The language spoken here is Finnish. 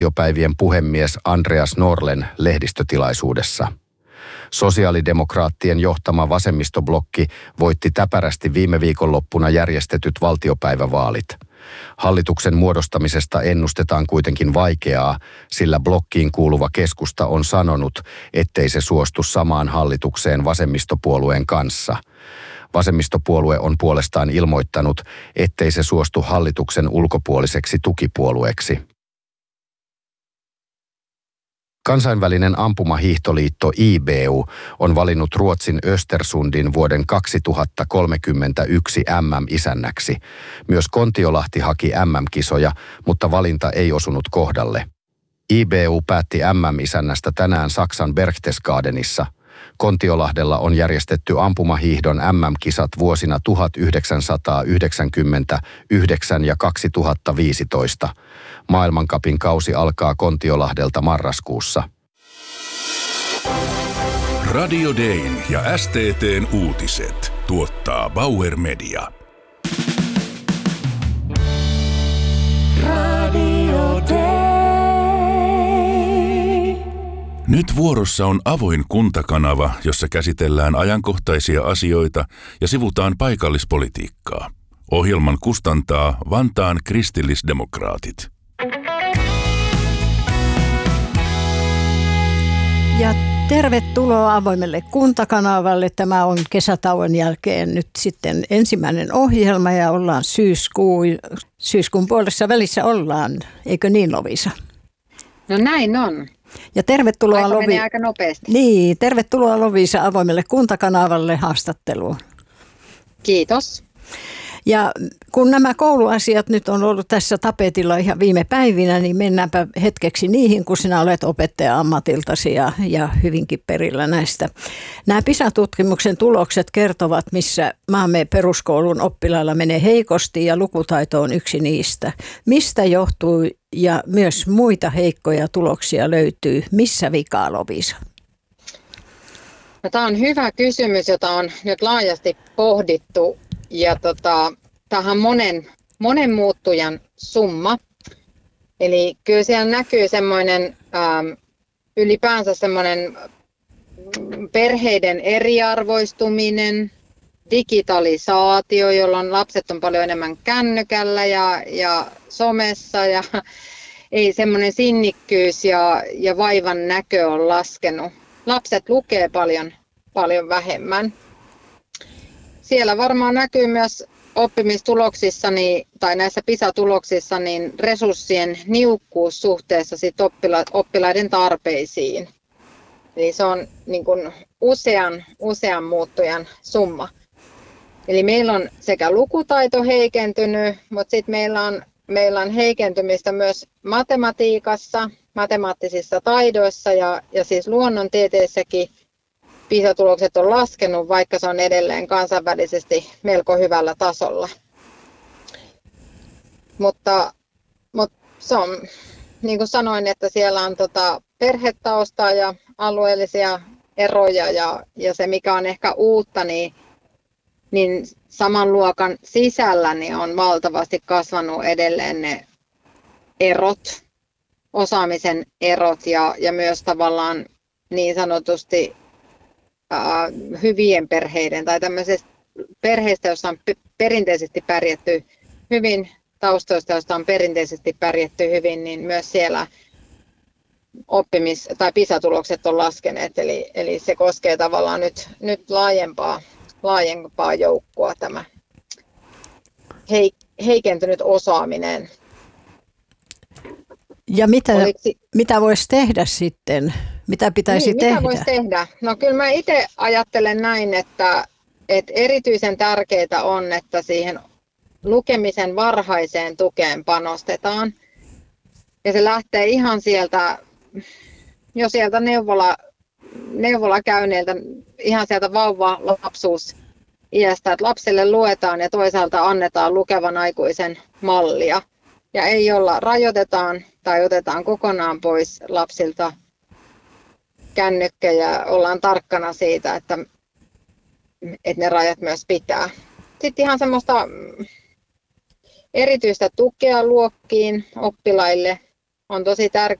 valtiopäivien puhemies Andreas Norlén lehdistötilaisuudessa. Sosiaalidemokraattien johtama vasemmistoblokki voitti täpärästi viime viikonloppuna järjestetyt valtiopäivävaalit. Hallituksen muodostamisesta ennustetaan kuitenkin vaikeaa, sillä blokkiin kuuluva keskusta on sanonut, ettei se suostu samaan hallitukseen vasemmistopuolueen kanssa. Vasemmistopuolue on puolestaan ilmoittanut, ettei se suostu hallituksen ulkopuoliseksi tukipuolueeksi. Kansainvälinen ampumahiihtoliitto IBU on valinnut Ruotsin Östersundin vuoden 2031 MM-isännäksi. Myös Kontiolahti haki MM-kisoja, mutta valinta ei osunut kohdalle. IBU päätti MM-isännästä tänään Saksan Berchtesgadenissa. Kontiolahdella on järjestetty ampumahiihdon MM-kisat vuosina 1999 ja 2015. Maailmancupin kausi alkaa Kontiolahdelta marraskuussa. Radio Dayn ja STT:n uutiset tuottaa Bauer Media. Radio Day. Nyt vuorossa on avoin kuntakanava, jossa käsitellään ajankohtaisia asioita ja sivutaan paikallispolitiikkaa. Ohjelman kustantaa Vantaan kristillisdemokraatit. Ja tervetuloa avoimelle kuntakanavalle. Tämä on kesätauon jälkeen nyt sitten ensimmäinen ohjelma ja ollaan syyskuun puolessa välissä ollaan. Eikö niin, Lovisa? No näin on. Ja tervetuloa aika menee aika nopeasti. Niin, tervetuloa Lovisa avoimelle kuntakanavalle haastatteluun. Kiitos. Ja kun nämä kouluasiat nyt on ollut tässä tapetilla ihan viime päivinä, niin mennäänpä hetkeksi niihin, kun sinä olet opettaja-ammatiltasi ja hyvinkin perillä näistä. Nämä PISA-tutkimuksen tulokset kertovat, missä maamme peruskoulun oppilailla menee heikosti ja lukutaito on yksi niistä. Mistä johtuu ja myös muita heikkoja tuloksia löytyy? Missä vikaa, Lovisa? No, tämä on hyvä kysymys, jota on nyt laajasti pohdittu. Ja tämähän monen muuttujan summa. Eli kyllä siellä näkyy semmoinen ylipäänsä semmoinen perheiden eriarvoistuminen, digitalisaatio, jolloin lapset on paljon enemmän kännykällä ja somessa ja ei semmoinen sinnikkyys ja vaivan näkö on laskenut. Lapset lukee paljon vähemmän. Siellä varmaan näkyy myös oppimistuloksissa tai näissä PISA-tuloksissa niin resurssien niukkuus suhteessa oppilaiden tarpeisiin. Eli se on niin kuin usean muuttujan summa. Eli meillä on sekä lukutaito heikentynyt, mutta sitten meillä on heikentymistä myös matematiikassa, matemaattisissa taidoissa ja siis luonnontieteessäkin. PISA-tulokset on laskenut, vaikka se on edelleen kansainvälisesti melko hyvällä tasolla. Mutta se on, niin kuin sanoin, että siellä on perhetaustaa ja alueellisia eroja ja se mikä on ehkä uutta, niin saman luokan sisällä niin on valtavasti kasvanut edelleen ne erot, osaamisen erot ja myös tavallaan niin sanotusti hyvien perheiden tai tämmöisestä perheistä, joissa on perinteisesti pärjätty hyvin, taustoista, joista on perinteisesti pärjätty hyvin, niin myös siellä tai PISA-tulokset on laskeneet. Eli se koskee tavallaan nyt laajempaa joukkoa tämä heikentynyt osaaminen. Ja mitä voisi tehdä sitten? Mitä pitäisi tehdä? Mitä voisi tehdä? No kyllä mä itse ajattelen näin, että erityisen tärkeää on, että siihen lukemisen varhaiseen tukeen panostetaan. Ja se lähtee ihan sieltä neuvolakäynneiltä, ihan sieltä vauva-lapsuusiästä, että lapselle luetaan ja toisaalta annetaan lukevan aikuisen mallia. Ja ei rajoitetaan tai otetaan kokonaan pois lapsilta kännykkä ja ollaan tarkkana siitä, että ne rajat myös pitää. Sitten ihan semmoista erityistä tukea luokkiin oppilaille on tosi tärkeää